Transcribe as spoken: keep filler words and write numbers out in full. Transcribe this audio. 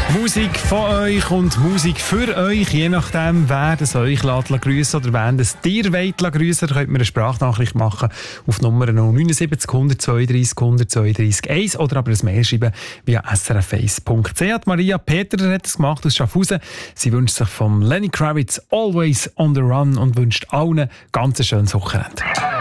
Musik von euch und Musik für euch, je nachdem, wer das euch lässt grüssen oder wen das dir wollt grüssen, könnt ihr eine Sprachnachricht machen auf Nummer null neun sieben null eins zwei drei null eins zwei drei eins oder aber ein Mail schreiben via s r f eins punkt c h. Maria Peter hat es gemacht aus Schaffhausen. Sie wünscht sich von Lenny Kravitz «Always on the Run» und wünscht allen ganz ein schönes Wochenende.